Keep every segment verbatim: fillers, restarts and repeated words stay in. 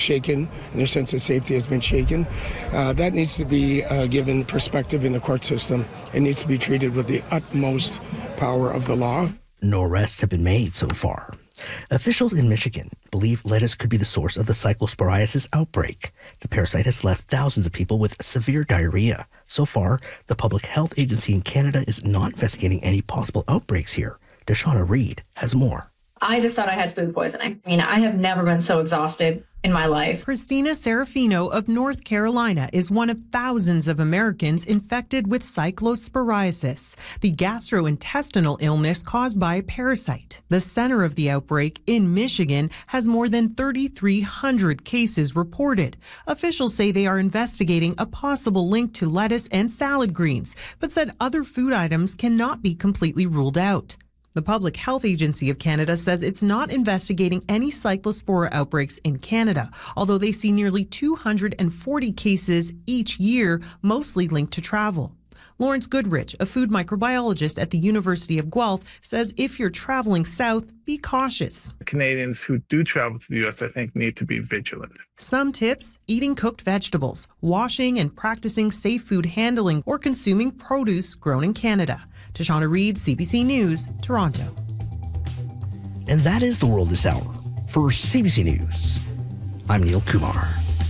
shaken, and their sense of safety has been shaken. Uh, that needs to be uh, given perspective in the court system. It needs to be treated with the utmost power of the law. No arrests have been made so far. Officials in Michigan believe lettuce could be the source of the cyclosporiasis outbreak. The parasite has left thousands of people with severe diarrhea. So far, the Public Health Agency in Canada is not investigating any possible outbreaks here. Deshauna Reed has more. I just thought I had food poisoning. I mean, I have never been so exhausted in my life. Christina Serafino of North Carolina is one of thousands of Americans infected with cyclosporiasis, the gastrointestinal illness caused by a parasite. The center of the outbreak in Michigan has more than thirty-three hundred cases reported. Officials say they are investigating a possible link to lettuce and salad greens, but said other food items cannot be completely ruled out. The Public Health Agency of Canada says it's not investigating any cyclospora outbreaks in Canada, although they see nearly two hundred forty cases each year, mostly linked to travel. Lawrence Goodrich, a food microbiologist at the University of Guelph, says if you're traveling south, be cautious. Canadians who do travel to the U S, I think, need to be vigilant. Some tips: eating cooked vegetables, washing and practicing safe food handling, or consuming produce grown in Canada. Deshauna Reed, C B C News, Toronto. And that is the world this hour. For C B C News, I'm Neil Kumar.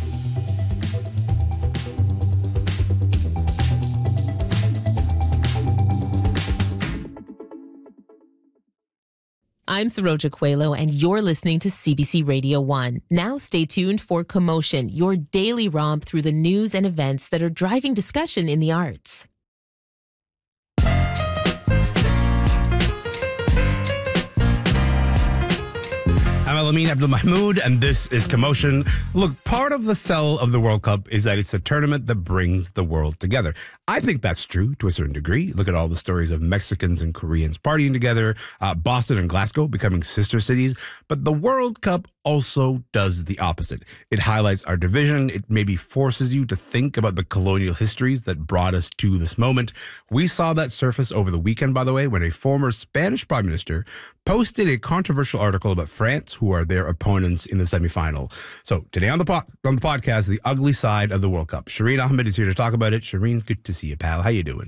I'm Saroja Coelho, and you're listening to C B C Radio one. Now stay tuned for Commotion, your daily romp through the news and events that are driving discussion in the arts. I'm Alameen Abdul Mahmoud, and this is Commotion. Look, part of the sell of the World Cup is that it's a tournament that brings the world together. I think that's true to a certain degree. Look at all the stories of Mexicans and Koreans partying together, uh, Boston and Glasgow becoming sister cities. But the World Cup also does the opposite. It highlights our division. It maybe forces you to think about the colonial histories that brought us to this moment. We saw that surface over the weekend, by the way, when a former Spanish prime minister posted a controversial article about France, who are their opponents in the semifinal. So today on the po- on the podcast, the ugly side of the World Cup. Shireen Ahmed is here to talk about it. Shireen, good to see you, pal. How you doing?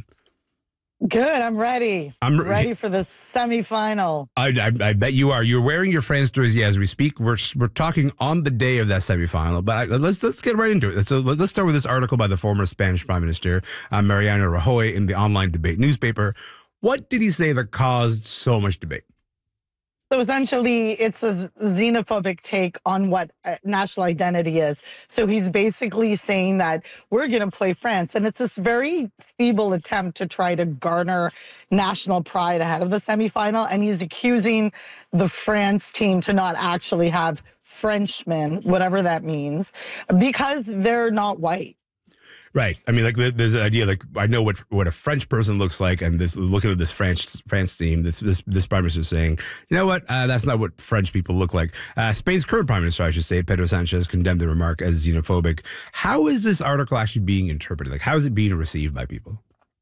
Good. I'm ready. I'm ready for the semifinal. I, I, I bet you are. You're wearing your France jersey as we speak. We're we're talking on the day of that semifinal, but I, let's let's get right into it. So let's start with this article by the former Spanish Prime Minister uh, Mariano Rajoy in the online debate newspaper. What did he say that caused so much debate? So essentially, it's a xenophobic take on what national identity is. So he's basically saying that we're going to play France. And it's this very feeble attempt to try to garner national pride ahead of the semifinal. And he's accusing the France team to not actually have Frenchmen, whatever that means, because they're not white. Right. I mean, like, there's an idea, like, I know what what a French person looks like, and this looking at this French France team, this this this prime minister is saying, you know what, uh, that's not what French people look like. Uh, Spain's current prime minister, I should say, Pedro Sanchez, condemned the remark as xenophobic. How is this article actually being interpreted? Like, how is it being received by people?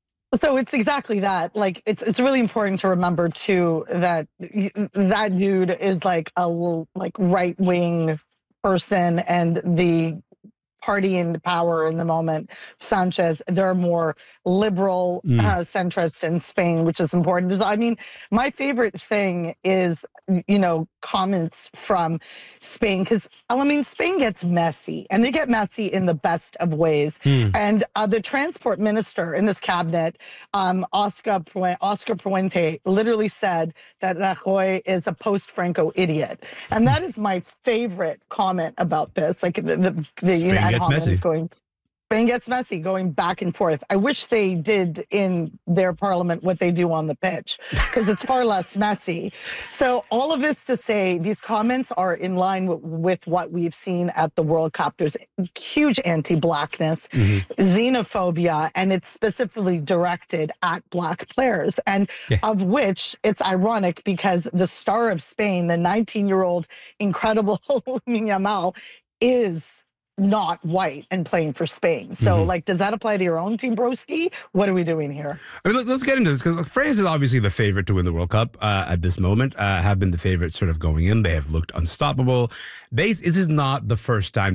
So it's exactly that. Like, it's it's really important to remember too that that dude is like a like right wing person, and the party in power in the moment, Sanchez, they're more liberal mm. uh, centrist in Spain, which is important. I mean, my favorite thing is, you know, comments from Spain, because I mean, Spain gets messy, and they get messy in the best of ways. Mm. And uh, the transport minister in this cabinet, um, Oscar Puente, Oscar Puente, literally said that Rajoy is a post-Franco idiot, and that is my favorite comment about this. Like the the, the you know, gets messy. Going, Spain gets messy, going back and forth. I wish they did in their parliament what they do on the pitch, because it's far less messy. So all of this to say, these comments are in line w- with what we've seen at the World Cup. There's huge anti-blackness, mm-hmm. xenophobia, and it's specifically directed at black players, and yeah. of which it's ironic because the star of Spain, the nineteen-year-old incredible Lamine Yamal, is not white and playing for Spain. So, mm-hmm. like, does that apply to your own team, broski? What are we doing here? I mean, let's get into this, because France is obviously the favorite to win the World Cup uh, at this moment, uh, have been the favorite sort of going in. They have looked unstoppable. They, this is not the first time